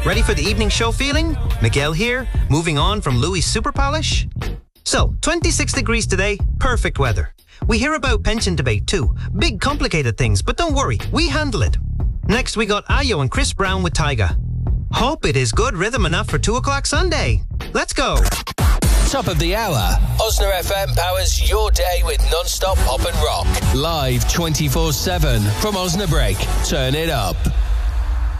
Ready for the evening show feeling? Miguel here, moving on from Louis Super Polish. So, 26 degrees today, perfect weather. We hear about pension debate too. Big complicated things, but don't worry, we handle it. Next we got Ayo and Chris Brown with Tyga. Hope it is good rhythm enough for 2 o'clock Sunday. Let's go. Top of the hour. Osna FM powers your day with non-stop pop and rock. Live 24/7 from Osnabrück. Turn it up.